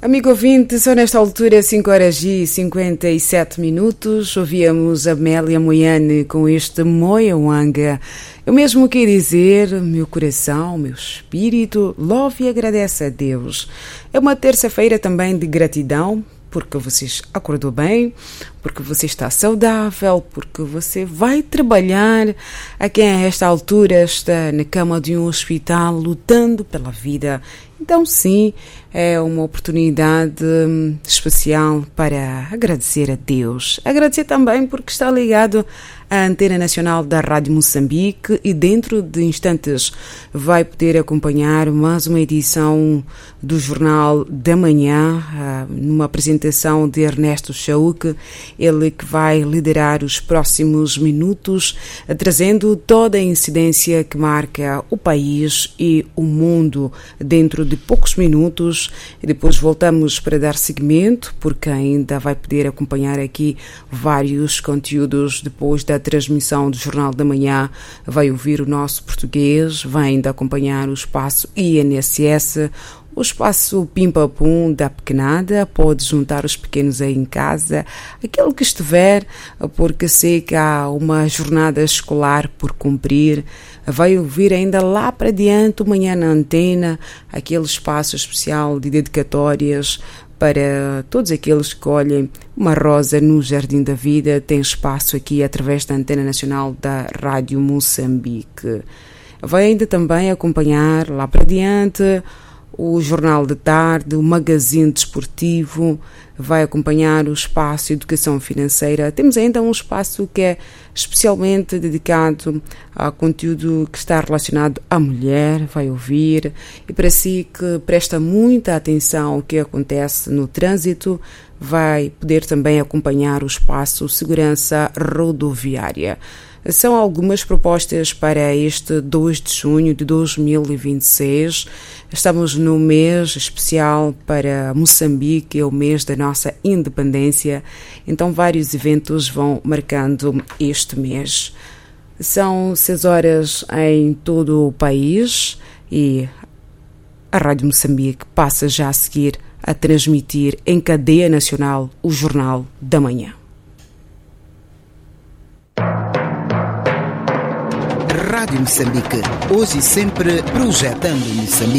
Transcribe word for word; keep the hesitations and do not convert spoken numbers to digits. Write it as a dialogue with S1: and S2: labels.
S1: Amigo ouvinte, só nesta altura cinco horas e cinquenta e sete minutos, ouvíamos Amélia Moiane com este Moiawanga. Eu mesmo quero dizer, meu coração, meu espírito, louve e agradece a Deus. É uma terça-feira também de gratidão, porque você acordou bem, porque você está saudável, porque você vai trabalhar. A quem a esta altura está na cama de um hospital lutando pela vida. Então sim, é uma oportunidade especial para agradecer a Deus. Agradecer também porque está ligado à Antena Nacional da Rádio Moçambique e dentro de instantes vai poder acompanhar mais uma edição do Jornal da Manhã, numa apresentação de Ernesto Chauque, ele que vai liderar os próximos minutos, trazendo toda a incidência que marca o país e o mundo dentro de poucos minutos. E depois voltamos para dar seguimento, porque ainda vai poder acompanhar aqui vários conteúdos depois da transmissão do Jornal da Manhã. Vai ouvir o nosso português, vai ainda acompanhar o espaço I N S S, o espaço Pim-Pam-Pum da pequenada, pode juntar os pequenos aí em casa, aquele que estiver, porque sei que há uma jornada escolar por cumprir. Vai ouvir ainda lá para diante, amanhã na antena, aquele espaço especial de dedicatórias para todos aqueles que olhem uma rosa no Jardim da Vida. Tem espaço aqui através da Antena Nacional da Rádio Moçambique. Vai ainda também acompanhar lá para diante o Jornal de Tarde, o Magazine Desportivo, vai acompanhar o espaço Educação Financeira. Temos ainda um espaço que é especialmente dedicado a conteúdo que está relacionado à mulher, vai ouvir, e para si que presta muita atenção ao que acontece no trânsito, vai poder também acompanhar o espaço Segurança Rodoviária. São algumas propostas para este dois de junho de dois mil e vinte e seis. Estamos no mês especial para Moçambique, é o mês da nossa independência. Então vários eventos vão marcando este mês. São seis horas em todo o país e a Rádio Moçambique passa já a seguir a transmitir em cadeia nacional o Jornal da Manhã.
S2: Rádio Moçambique, hoje e sempre projetando Moçambique.